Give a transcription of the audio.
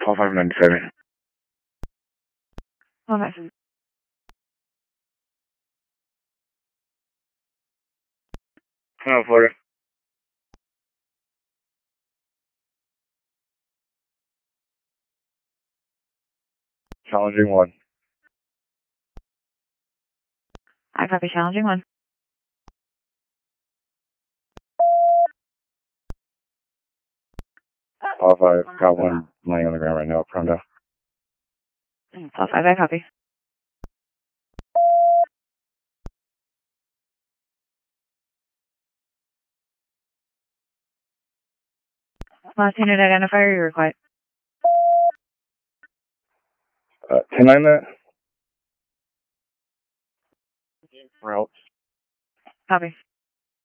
Call 597. Call 5. Hello, Florida. Challenging 1. I copy challenging 1. Call 5. Got one laying on the ground right now. Prone down. Call 5, I copy. Last unit identifier, you're quiet. 10-9 that? Route. Copy.